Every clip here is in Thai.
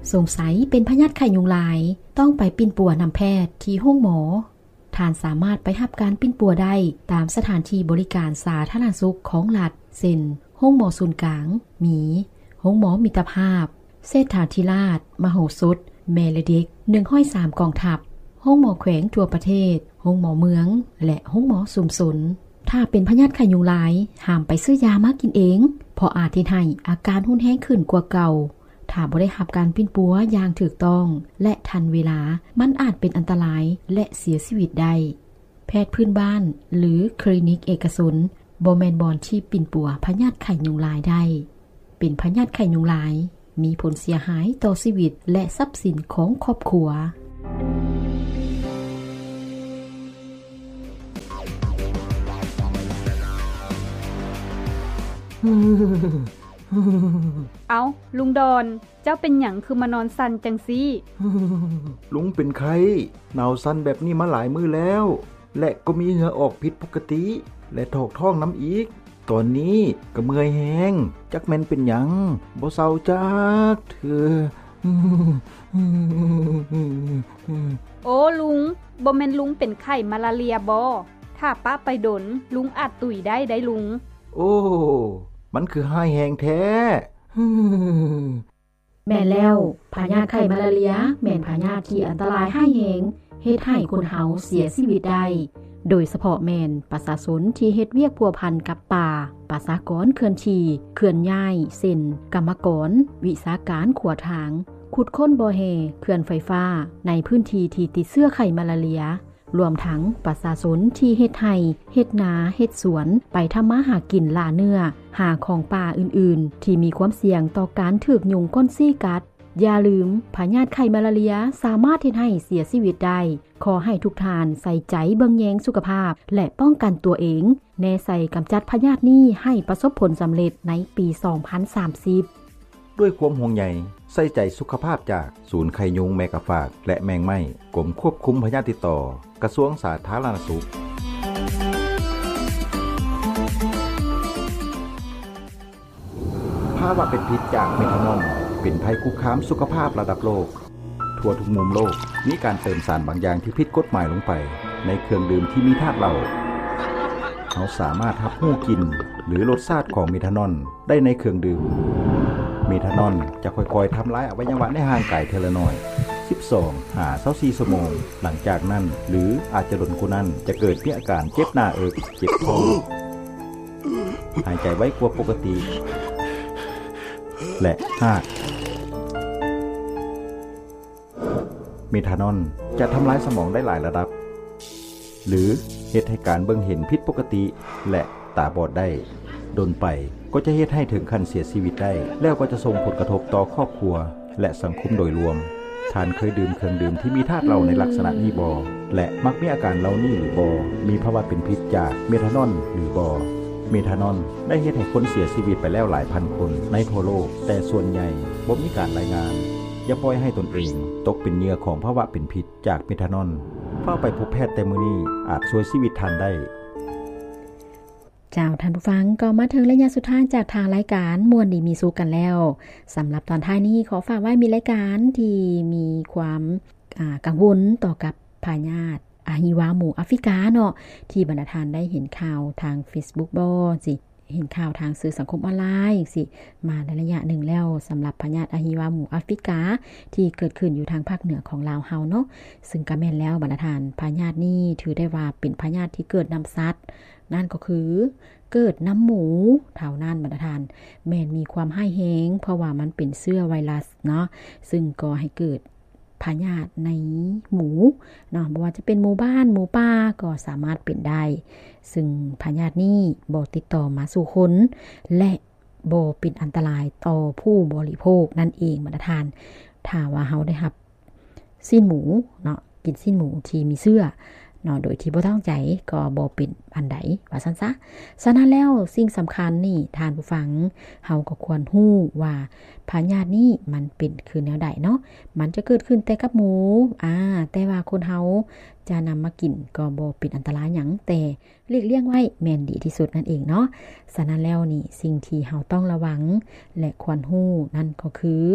สงสัยเป็นพยาธิไข้ยุงลายต้องไปปิ้นปัวนำแพทย์ที่ห้องหมอท่านสามารถไปรับการปิ้นปัวได้ตามสถานที่บริการสาธารณสุขของรัฐเช่นห้องหมอศูนย์กลางมีห้องหมอมิตรภาพเศรษฐาธิราชมโหสถเมลดิก103กองทัพห้องหมอแขวงทั่วประเทศห้องหมอเมืองและห้องหมอสุมสนถ้าเป็นพยาธิไข้ยุงลายห้ามไปซื้อยามากินเองเพราะอาจเฮ็ดให้อาการรุนแรงขึ้นกว่าเก่าถ้าบ่ได้รับการปิ้นปัวอย่างถูกต้องและทันเวลามันอาจเป็นอันตรายและเสียชีวิตได้แพทย์พื้นบ้านหรือคลินิกเอกชนบ่แม่นบ่อนที่ปิ้นปัวพยาธิไข้ยุงลายได้เป็นพยาธิไข้ยุงลายมีผลเสียหายต่อชีวิตและทรัพย์สินของครอบครัวเอาลุงดอนเจ้าเป็นหยังคือมานอนสั่นจังซี่ลุงเป็นไข้หนาวสั่นแบบนี้มาหลายมื้อแล้วและก็มีเหงื่อออกผิดปกติและถอกท้องน้ำอีกตอนนี้ก็เมื่อยแฮงจักแม่นเป็นหยังบ่เศร้าจักเถือโอ้ลุงบ่แม่นลุงเป็นไข้มาลาเรียบ่ถ้าป้าไปดนลุงอาจตุยได้ลุงโอ้มันคือหายแฮงแท้แม่แล้วพยาธิไข้มาลาเรียแม่นพยาธิที่อันตรายหายแฮงเฮ็ดให้คนเฮาเสียชีวิตได้โดยเฉพาะแม่นประชาชนที่เฮ็ดเวียกพัวพันกับป่าประชากรเคลื่อนที่เคลื่อนย้ายเส้นกรรมกรวิสาการขวดทางขุดค้นบ่อแห่เคลื่อนไฟฟ้าในพื้นที่ที่ติดเชื้อไข้มาลาเรียรวมทั้งประชาชนที่เฮ็ดไร่เฮ็ดนาเฮ็ดสวนไปทำมาหากินล่าเนื้อหาของป่าอื่นๆที่มีความเสี่ยงต่อการถูกยุงก้นซี่กัดอย่าลืมพยาธิไข้มาลาเรียสามารถเฮ็ดให้เสียชีวิตได้ขอให้ทุกท่านใส่ใจเบิ่งแยงสุขภาพและป้องกันตัวเองแน่ใส่กำจัดพยาธินี้ให้ประสบผลสำเร็จในปี 2030 ด้วยความห่วงใยใส่ใจสุขภาพจากศูนย์ไข้ยุงแมกะฝากและแมงไหม้กรมควบคุมพยาธิติดต่อกระทรวงสาธารณสุขภาวะเป็นพิษจากเมทานอลเป็นภัยคุกคามสุขภาพระดับโลกทั่วทุกมุมโลกมีการเติมสารบางอย่างที่ผิดกฎหมายลงไปในเครื่องดื่มที่มีธาตุเหล้าเขาสามารถรับรู้กลิ่นหรือรสชาติของเมทานอลได้ในเครื่องดื่มเมทานอลจะค่อยๆทำลายอวัยวะในร่างกายทีละน้อย12-24 ชั่วโมงหลังจากนั้นหรืออาจจะล้นกว่านั้นจะเกิดมีอาการเจ็บหน้าอกเจ็บท้องหายใจไวกว่าปกติและเมทานอลจะทำลายสมองได้หลายระดับหรือเฮ็ดให้การเบิ่งเห็นผิดปกติและตาบอดได้โดนไปก็จะเฮ็ดให้ถึงขั้นเสียชีวิตได้แล้วก็จะส่งผลกระทบต่อครอบครัวและสังคมโดยรวมท่านเคยดื่มเครื่องดื่มที่มีธาตุเหล้าในลักษณะนี้บ่และมักมีอาการเหล่านี้หรือบ่มีภาวะเป็นพิษจากเมทานอลหรือบ่เมทานอลได้เฮ็ดให้คนเสียชีวิตไปแล้วหลายพันคนในทั่วโลกแต่ส่วนใหญ่บ่มีการรายงานอย่าปล่อยให้ตนเองตกเป็นเหยื่อของภาวะเป็นพิษจากเมทานอลเฝ้าไปพบแพทย์แต่มื้อนี้อาจช่วยชีวิตท่านได้เจ้าท่านผู้ฟังก็มาถึงระยะสุดท้ายจากทางรายการม่วนดีมีสุขกันแล้วสำหรับตอนท้ายนี้ขอฝากไว้มีรายการที่มีความกังวลต่อกับพยาธิฮิวาหมูแอฟริกาเนาะที่บรรดาท่านได้เห็นข่าวทาง Facebook บ่สิเห็นข่าวทางสื่อสังคมออนไลน์สิมาในระยะหนึ่งแล้วสำหรับพยาธิฮิวาหมูแอฟริกาที่เกิดขึ้นอยู่ทางภาคเหนือของลาวเฮาเนาะซึ่งก็แม่นแล้วบรรดาท่านพยาธินี้ถือได้ว่าเป็นพยาธิที่เกิดนำสัตว์นั่นก็คือเกิดน้ำหมูเท่านั้นบรรดาท่านแม่นมีความให้แฮงเพราะว่ามันเป็นเชื้อไวรัสเนาะซึ่งก่อให้เกิดพยาธิในหมูเนาะบ่ว่าจะเป็นหมู่บ้านหมู่ป่าก็สามารถเป็นได้ซึ่งพยาธินี้บ่ติดต่อมาสู่คนและบ่เป็นอันตรายต่อผู้บริโภคนั่นเองบรรดาท่านถ้าว่าเฮาได้รับสิ้นหมูเนาะกินสิ้นหมูที่มีเชื้อเนาะโดยที่บ่ตั้งใจก็บ่เป็นอันใดว่าซั่นซะฉะนั้นแล้วสิ่งสำคัญนี่ท่านผู้ฟังเฮาก็ควรฮู้ว่าพยาธินี้มันเป็นคือแนวใดเนาะมันจะเกิดขึ้นแต่กับหมูแต่ว่าคนเฮาจะนำมากินก็บ่เป็นอันตรายหยังแต่หลีกเลี่ยงไว้แม่นดีที่สุดนั่นเองเนาะฉะนั้นแล้วนี่สิ่งที่เฮาต้องระวังและควรฮู้นั่นก็คือ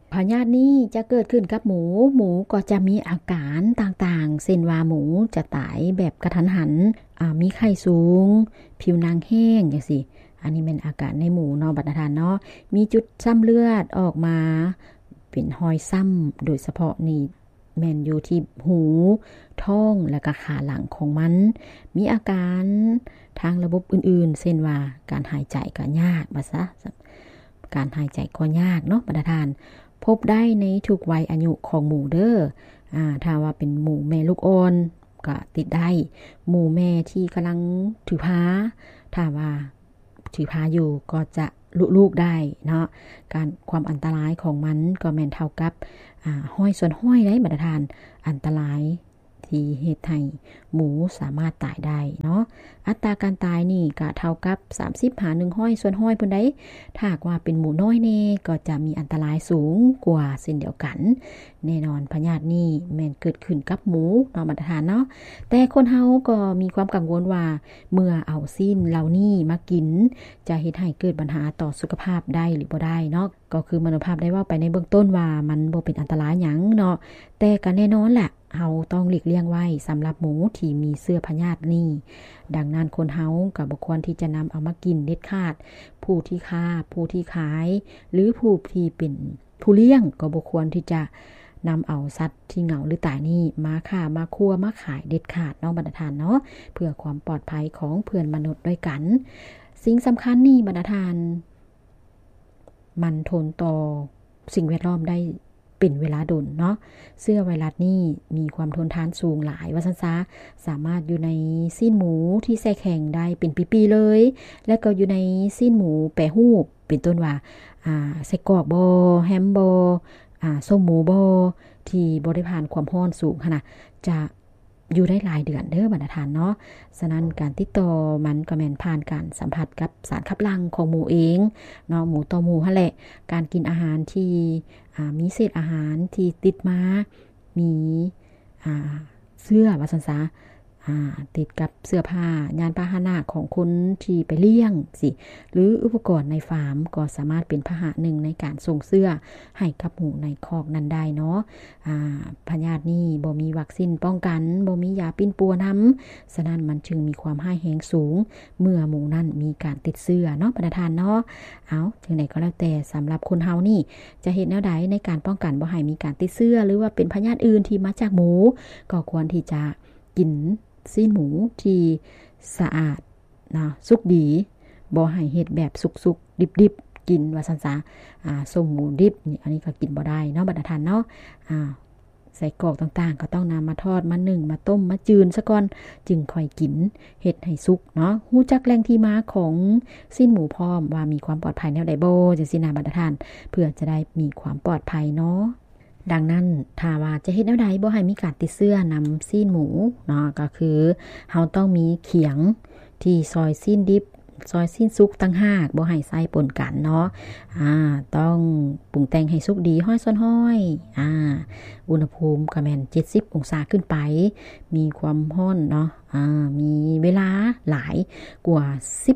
พยาธินี้จะเกิดขึ้นกับหมูก็จะมีอาการต่างๆเช่นว่าหมูจะตายแบบกระทันหันมีไข้สูงผิวหนังแห้งจังซี่อันนี้เป็นอาการในหมูเนาะบัดนี้เนาะมีจุดซ้ำเลือดออกมาเป็นรอยซ้ำโดยเฉพาะนี่แม่นอยู่ที่หูท้องและก็ขาหลังของมันมีอาการทางระบบอื่นๆเช่นว่าการหายใจก็ยากว่าซะการหายใจก็ยากเนาะบัดนี้พบได้ในทุกวัยอายุของหมูเด้อถ้าว่าเป็นหมูแม่ลูกอ่อนก็ติดได้หมูแม่ที่กำลังถือพาถ้าว่าถือพาอยู่ก็จะลูกได้เนาะการความอันตรายของมันก็แม่นเท่ากับห้อยส่วนห้อยได้บัดนี้อันตรายที่เฮ็ดให้หมูสามารถตายได้เนาะอัตราการตายนี่ก็เท่ากับ30หา1ห้อยส่วนห้อยพุ่นได้ถ้าหากว่าเป็นหมูน้อยแน่ก็จะมีอันตรายสูงกว่าเช่นเดียวกันแน่นอนพยาธินี่แม่นเกิดขึ้นกับหมูเนาะมาตรฐานเนาะแต่คนเฮาก็มีความกังวลว่าเมื่อเอาสิ้นเหล่านี้มากินจะเฮ็ดให้เกิดปัญหาต่อสุขภาพได้หรือบ่ได้เนาะก็คือมนุษยภาพได้ว่าไปในเบื้องต้นว่ามันบ่เป็นอันตรายหยังเนาะแต่ก็แน่นอนแหละเฮาต้องหลีกเลี่ยงไว้สำหรับหมูที่มีเชื้อพยาธินี่ดังนั้นคนเฮาก็บ่ควรที่จะนำเอามากินเด็ดขาดผู้ที่ค้าผู้ที่ขายหรือผู้ที่เป็นผู้เลี้ยงก็บ่ควรที่จะนำเอาสัตว์ที่เหงาหรือตายนี่มาฆ่ามาคั่วมาขายเด็ดขาดเนาะบรรดาท่านเนาะเพื่อความปลอดภัยของเพื่อนมนุษย์ด้วยกันสิ่งสำคัญนี่บรรดาท่านมันทนต่อสิ่งแวดล้อมได้เป็นเวลาดนเนาะเชื้อไวรัสนี่มีความทนทานสูงหลายว่าซั่นซะสามารถอยู่ในซีนหมูที่แช่แข็งได้เป็นปีๆเลยและก็อยู่ในซีนหมูแปรรูปเป็นต้นว่าไส้กรอกบ่แฮมบ่ส้มหมูบ่ที่บ่ได้ผ่านความร้อนสูงขนาดจะอยู่ได้หลายเดือนเด้อบรรดาท่านเนาะฉะนั้นการติดต่อมันก็แม่นผ่านการสัมผัสกับสารคับหลั่งของหมูเองเนาะหมูต่อหมูหั่นแหละการกินอาหารที่มีเศษอาหารที่ติดมามีเสื้อว่าซั่นซะติดกับเสื้อผ้ายานพาหนะของคนที่ไปเลี้ยงสิหรืออุปกรณ์ในฟาร์มก็สามารถเป็นพาหะหนึ่งในการส่งเสื้อให้กับหมูในคอกนั้นได้เนาะพยาธินี่บ่มีวัคซีนป้องกันบ่มียาปิ้นปัวนำฉะนั้นมันจึงมีความร้ายแรงสูงเมื่อหมูนั้นมีการติดเสื้อเนาะประธานเนาะจังได๋ก็แล้วแต่สำหรับคนเฮานี่จะเฮ็ดแนวใดในการป้องกันบ่ให้มีการติดเสื้อหรือว่าเป็นพยาธิอื่นที่มาจากหมูก็ควรที่จะกินซีนหมูที่สะอาดนะสุกดีบ่ให้เฮ็ดแบบสุกๆดิบๆกินว่าซั่นซะส้มหมูดิบนี่อันนี้ก็กินบ่ได้เนาะบรรดาท่านเนาะใส่กรอกต่างๆก็ต้องนำมาทอดมานึ่งมาต้มมาจืนซะก่อนจึงค่อยกินเฮ็ดให้สุกเนาะฮู้จักแหล่งที่มาของซีนหมูพร้อมว่ามีความปลอดภัยแนวใดบ่จังซี่นะบรรดาท่านเพื่อจะได้มีความปลอดภัยเนาะดังนั้นถ้าว่าจะเฮ็ดแนวใดบ่ให้มีการติดเชื้อนำซีนหมูเนาะก็คือเฮาต้องมีเขียงที่ซอยซีนดิบซอยซีนสุกต่างหากบ่ให้ใส่ปนกันเนาะต้องปรุงแต่งให้สุกดีห้อยซ้อนห้อยอุณหภูมิก็แม่น70องศาขึ้นไปมีความร้อนเนาะมีเวลาหลายกว่า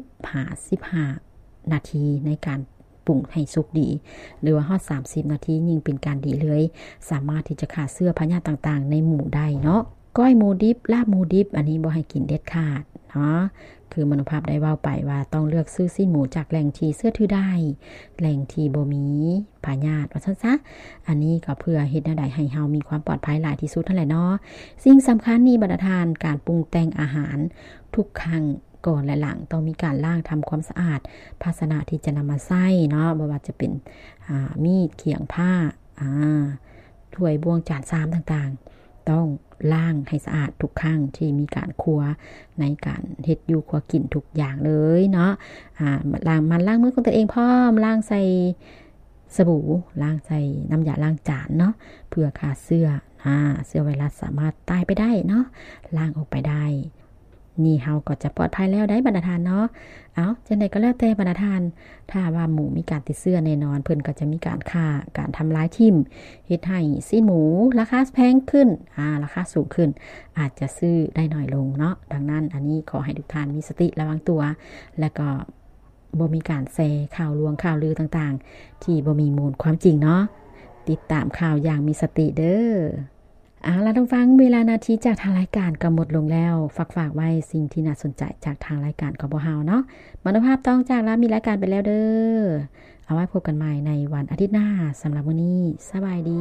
15นาทีในการปรุงให้สุกดีหรือว่าฮอด30นาทียิ่งเป็นการดีเลยสามารถที่จะฆ่าเชื้อพยาธิต่างๆในหมูได้เนาะก้อยหมูดิบลาบหมูดิบอันนี้บ่ให้กินเด็ดขาดเนาะคือมนุษยภาพได้เว้าไปว่าต้องเลือกซื้อซีนหมูจากแหล่งที่เชื่อถือได้แหล่งที่บ่มีพยาธิว่าซั่นซะอันนี้ก็เพื่อเฮ็ดแนวใดให้เฮามีความปลอดภัยหลายที่สุดนั่นแหละเนาะสิ่งสำคัญนี่บรรดาท่านการปรุงแต่งอาหารทุกครั้งก่อนและหลังต้องมีการล้างทำความสะอาดภาชนะที่จะนำมาใช้เนาะบ่ว่าจะเป็นมีดเขียงผ้าถ้วยบวงจานชามต่างๆต้องล้างให้สะอาดทุกครั้งที่มีการครัวในการเฮ็ดอยู่ครัวกินทุกอย่างเลยเนาะล้างมือของตัวเองพร้อมล้างใส่สบู่ล้างใส่น้ำยาล้างจานเนาะเพื่อฆ่าเชื้อไวรัสสามารถตายไปได้เนาะล้างออกไปได้นี่เฮาก็จะปลอดภัยแล้วได้บรรดาทานเนาะจังได๋ก็แล้วแต่บรรดาทานถ้าว่าหมูมีการติดเชื้อแน่นอนเพิ่นก็จะมีการฆ่าการทำลายทิ่มเฮ็ดให้ซีนหมูราคาแพงขึ้นราคาสูงขึ้นอาจจะซื้อได้น้อยลงเนาะดังนั้นอันนี้ขอให้ทุกท่านมีสติระวังตัวและก็บ่มีการแชร์ข่าวลวงข่าวลือต่างๆที่บ่มีมูลความจริงเนาะติดตามข่าวอย่างมีสติเด้อแล้วท่านฟังเวลานาทีจากทางรายการก็หมดลงแล้วฝากไว้สิ่งที่น่าสนใจจากทางรายการของพวกเราเนาะมนุษยภาพต้องจากลามีรายการไปแล้วเด้อเอาไว้พบกันใหม่ในวันอาทิตย์หน้าสำหรับวันนี้สบายดี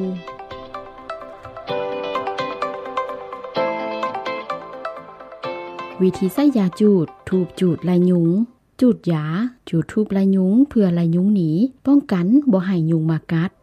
วิธีใช้ยาจูดทูบจูดลายยุงจูดยาจูดทูบลายยุงเพื่อลายยุงหนีป้องกันบ่ให้ยุงมากัด